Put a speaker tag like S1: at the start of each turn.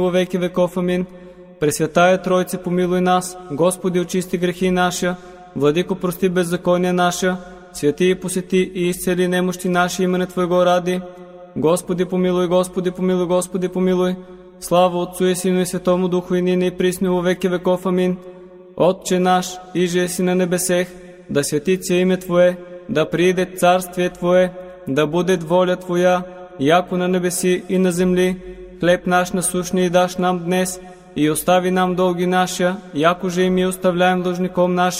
S1: во веки веков. Амин. Пресвятая Тройце, помилуй нас. Господи, очисти грехи наша. Владико, прости беззакония наша. Святи и посети и изцели немощи наши имене Твоего ради. Господи, помилуй, Господи, помилуй, Господи, помилуй. Слава Отцу и Сину и Святому Духу, и нине и присно во веки веков. Амин. Отче наш, иже си на небесех, да свети име Твое, да прииде царствие Твое, да буде воля Твоя, яко на небеси и на земли. Хлеб наш насущний даш нам днес, и остави нам долги наша, яко же и ми оставляем должником нашим.